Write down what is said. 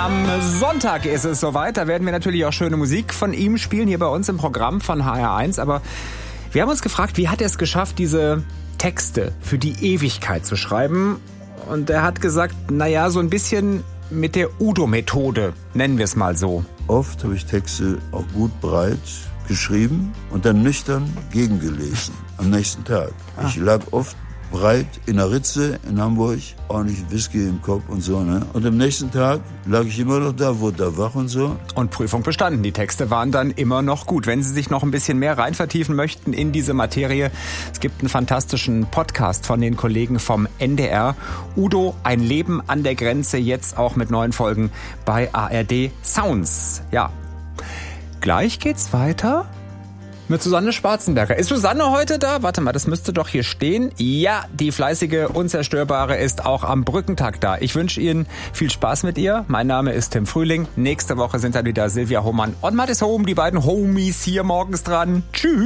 Am Sonntag ist es soweit. Da werden wir natürlich auch schöne Musik von ihm spielen, hier bei uns im Programm von HR1. Aber wir haben uns gefragt, wie hat er es geschafft, diese Texte für die Ewigkeit zu schreiben? Und er hat gesagt, naja, so ein bisschen mit der Udo-Methode, nennen wir es mal so. Oft habe ich Texte auch gut breit geschrieben und dann nüchtern gegengelesen am nächsten Tag. Ich lag oft breit in der Ritze in Hamburg, ordentlich Whisky im Kopf und so, ne? Und am nächsten Tag lag ich immer noch da, wurde da wach und so. Und Prüfung bestanden. Die Texte waren dann immer noch gut. Wenn Sie sich noch ein bisschen mehr rein vertiefen möchten in diese Materie, es gibt einen fantastischen Podcast von den Kollegen vom NDR. Udo, ein Leben an der Grenze, jetzt auch mit neuen Folgen bei ARD Sounds. Ja, gleich geht's weiter mit Susanne Schwarzenberger. Ist Susanne heute da? Warte mal, das müsste doch hier stehen. Ja, die fleißige, unzerstörbare ist auch am Brückentag da. Ich wünsche Ihnen viel Spaß mit ihr. Mein Name ist Tim Frühling. Nächste Woche sind dann wieder Silvia Hohmann und Mathis Hohm, die beiden Homies hier morgens dran. Tschüss.